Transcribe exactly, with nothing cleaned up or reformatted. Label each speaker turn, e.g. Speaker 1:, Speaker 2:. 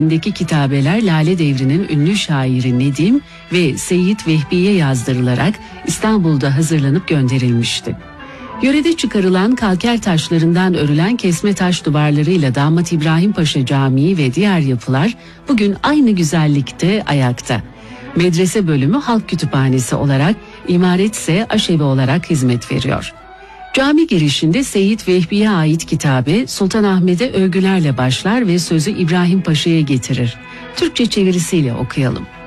Speaker 1: deki kitabeler Lale Devri'nin ünlü şairi Nedim ve Seyyid Vehbi'ye yazdırılarak İstanbul'da hazırlanıp gönderilmişti. Yörede çıkarılan kalker taşlarından örülen kesme taş duvarlarıyla Damat İbrahim Paşa Camii ve diğer yapılar bugün aynı güzellikte ayakta. Medrese bölümü halk kütüphanesi olarak, imaret ise aşevi olarak hizmet veriyor. Cami girişinde Seyyid Vehbi'ye ait kitabe Sultanahmet'e övgülerle başlar ve sözü İbrahim Paşa'ya getirir. Türkçe çevirisiyle okuyalım.